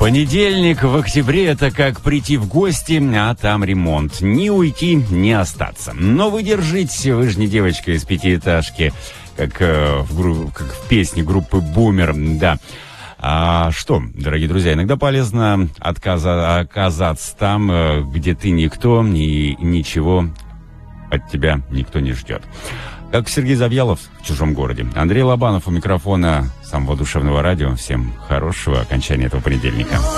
Понедельник в октябре — это как прийти в гости, а там ремонт. Не уйти, не остаться. Но вы держите, вы же не девочка из пятиэтажки, как в песне группы «Бумер», да. А что, дорогие друзья, иногда полезно оказаться там, где ты никто, и ничего от тебя никто не ждет. Как Сергей Завьялов в «Чужом городе». Андрей Лобанов у микрофона самого душевного радио. Всем хорошего окончания этого понедельника.